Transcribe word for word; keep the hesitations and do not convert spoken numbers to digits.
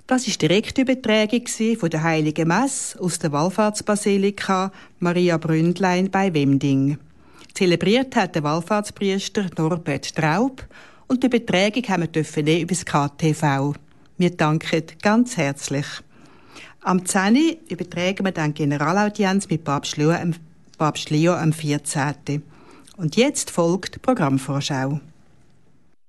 Das war die Direktübertragung von der Heiligen Messe aus der Wallfahrtsbasilika Maria Bründlein bei Wemding. Zelebriert hat der Wallfahrtspriester Norbert Traub und die Übertragung haben wir dürfen über das K T V. Wir danken ganz herzlich. Am zehn Uhr übertragen wir dann Generalaudienz mit Papst Leo, Papst Leo am vierzehnten Und jetzt folgt die Programmvorschau.